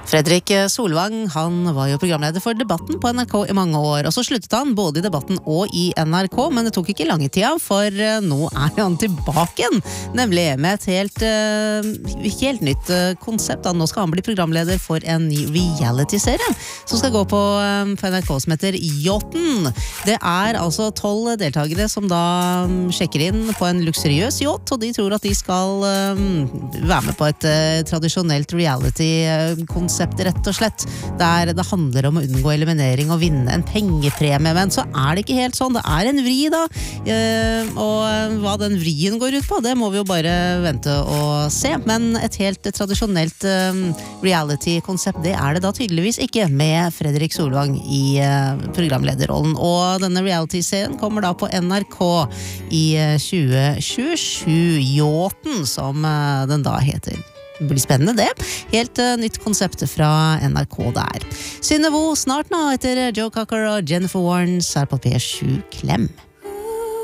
Fredrik Solvang, han var jo programleder for Debatten på NRK i mange år, og så sluttet han både i Debatten og i NRK, men det tok ikke lange tida, for nå er han tilbake igjen, nemlig med et helt nytt konsept. Nå skal han bli programleder for en ny reality-serie som skal gå på NRK som heter Yachten. Det er altså 12 deltakere som da sjekker inn på en luksuriøs yacht, og de tror at de skal være med på et tradisjonelt reality-konsept, rett og slett, der det handler om å unngå eliminering og vinne en pengepremie, men så er det ikke helt sånn. Det er en vri da, og hva den vrien går ut på, det må vi jo bare vente og se, men et helt tradisjonelt reality-konsept, det er det da tydeligvis ikke, med Fredrik Solvang i programlederrollen, og denne reality-serien kommer da på NRK i 2027, Yachten, som den da heter. Det blir spennende det. Helt nytt konsept fra NRK der. Synnevo snart nå etter Joe Cocker og Jennifer Warnes her på P7 Klem.